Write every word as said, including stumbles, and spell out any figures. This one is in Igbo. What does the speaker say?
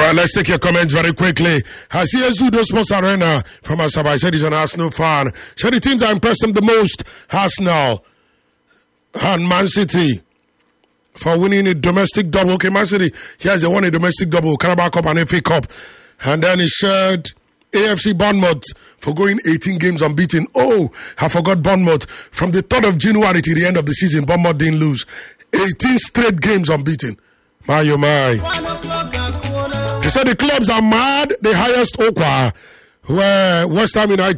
Uh, let's take your comments very quickly. Hasia Zudo Sports Arena from Asaba. I said he's an Arsenal fan. Said the teams that impressed him the most, Arsenal and Man City, for winning a domestic double. Okay, Man City, he has won a domestic double, Carabao Cup and F A Cup. And then he shared A F C Bournemouth for going eighteen games unbeaten. Oh, I forgot Bournemouth. From the third of January to the end of the season, Bournemouth didn't lose. eighteen straight games unbeaten. My, oh my. He said the clubs are mad. The highest Okwa, where West Ham United